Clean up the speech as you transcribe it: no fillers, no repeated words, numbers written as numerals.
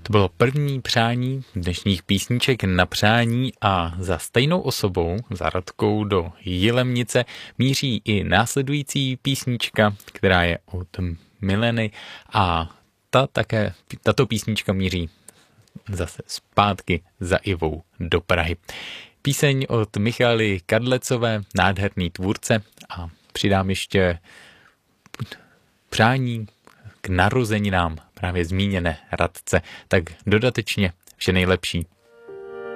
To bylo první přání dnešních písniček na přání a za stejnou osobou, za Radkou do Jilemnice, míří i následující písnička, která je od Mileny a tato písnička míří zase zpátky za Ivou do Prahy. Píseň od Michaely Kadlecové, nádherný tvůrce, a přidám ještě přání k narozeninám právě zmíněné Radce, tak dodatečně vše nejlepší.